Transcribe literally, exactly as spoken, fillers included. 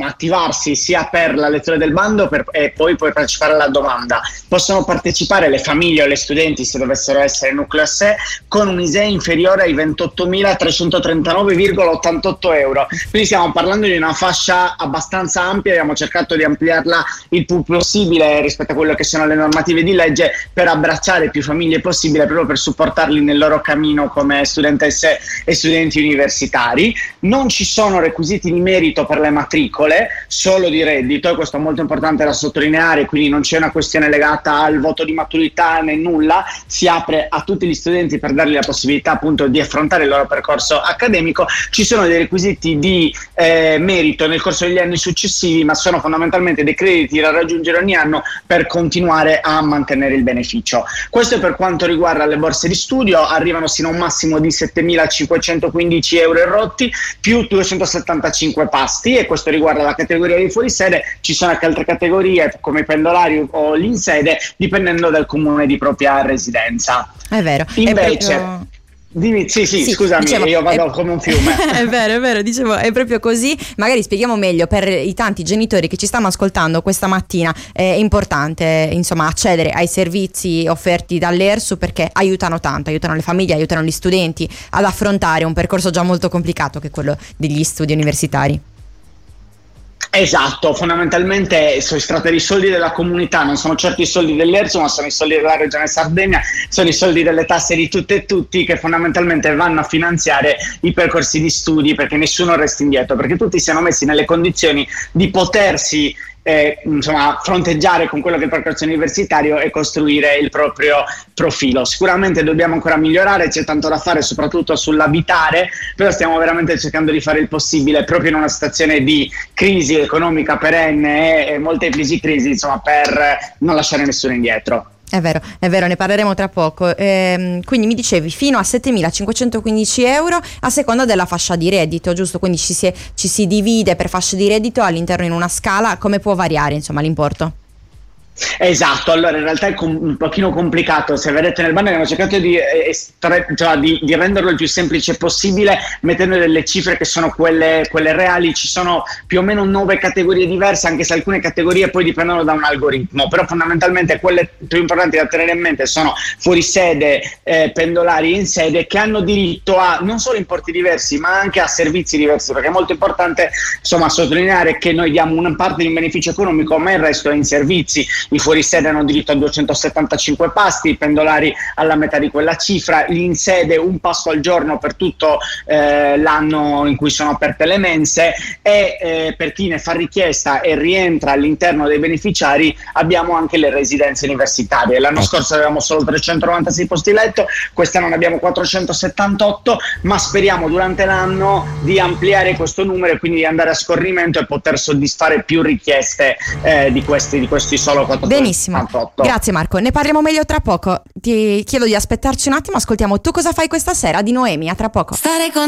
insomma attivarsi sia per la lettura del bando per, e poi puoi partecipare alla domanda. Possono partecipare le famiglie o gli studenti, se dovessero essere nucleo a sé, con un I S E E inferiore ai ventottomila trecentotrentanove virgola ottantotto euro. Quindi stiamo parlando di una fascia abbastanza ampia, abbiamo cercato di ampliarla il più possibile rispetto a quello che sono le normative di legge, per abbracciare più famiglie possibile, proprio per supportarli nel loro cammino come studentesse e studenti universitari. Non ci sono requisiti di merito per le matricole, solo di reddito, e questo è molto importante da sottolineare, quindi non c'è una questione legata al voto di maturità né nulla, si apre a tutti gli studenti per dargli la possibilità appunto di affrontare il loro percorso accademico. Ci sono dei requisiti di eh, merito nel corso degli anni successivi, ma sono fondamentalmente dei crediti da raggiungere ogni anno per continuare a mantenere il beneficio. Questo è per quanto riguarda le borse di studio, arrivano sino a un massimo di settemilacinquecentoquindici euro e rotti più duecentosettantacinque pasti, e questo riguarda la categoria di fuorisede. Ci sono anche altre categorie come i pendolari o gli in sede, dipendendo dal comune di propria residenza. È vero. Invece, è proprio... Dimmi, sì, sì, sì, scusami, dicevo, io vado è, come un fiume. È vero, è vero, dicevo, è proprio così. Magari spieghiamo meglio per i tanti genitori che ci stanno ascoltando questa mattina. È importante, insomma, accedere ai servizi offerti dall'ERSU, perché aiutano tanto, aiutano le famiglie, aiutano gli studenti ad affrontare un percorso già molto complicato che è quello degli studi universitari. Esatto, fondamentalmente si tratta di soldi della comunità, non sono certo i soldi dell'ERSU, ma sono i soldi della Regione Sardegna, sono i soldi delle tasse di tutte e tutti, che fondamentalmente vanno a finanziare i percorsi di studi, perché nessuno resti indietro, perché tutti siano messi nelle condizioni di potersi Eh, insomma fronteggiare con quello che è il percorso universitario e costruire il proprio profilo. Sicuramente dobbiamo ancora migliorare, c'è tanto da fare soprattutto sull'abitare, però stiamo veramente cercando di fare il possibile, proprio in una situazione di crisi economica perenne e molteplici crisi, insomma, per non lasciare nessuno indietro. È vero, è vero, ne parleremo tra poco. Ehm, quindi mi dicevi fino a settemilacinquecentoquindici euro a seconda della fascia di reddito, giusto? Quindi ci si, ci si divide per fasce di reddito all'interno in una scala. Come può variare, insomma, l'importo? Esatto, allora in realtà è com- un pochino complicato. Se vedete nel banner abbiamo cercato di, estre- cioè di, di renderlo il più semplice possibile, mettendo delle cifre che sono quelle, quelle reali. Ci sono più o meno nove categorie diverse, anche se alcune categorie poi dipendono da un algoritmo, però fondamentalmente quelle più importanti da tenere in mente sono fuorisede, eh, pendolari e in sede, che hanno diritto a non solo importi diversi ma anche a servizi diversi, perché è molto importante, insomma, sottolineare che noi diamo una parte di un beneficio economico ma il resto è in servizi. I fuorisede hanno diritto a duecentosettantacinque pasti, i pendolari alla metà di quella cifra, gli in sede un pasto al giorno per tutto eh, l'anno in cui sono aperte le mense, e eh, per chi ne fa richiesta e rientra all'interno dei beneficiari abbiamo anche le residenze universitarie. L'anno scorso avevamo solo trecentonovantasei posti letto, quest'anno ne abbiamo quattrocentosettantotto, ma speriamo durante l'anno di ampliare questo numero e quindi di andare a scorrimento e poter soddisfare più richieste eh, di questi di questi solo quattrocentosettantotto. Benissimo, grazie Marco, ne parliamo meglio tra poco. Ti chiedo di aspettarci un attimo, ascoltiamo Tu cosa fai questa sera di Noemi. A tra poco. Stare con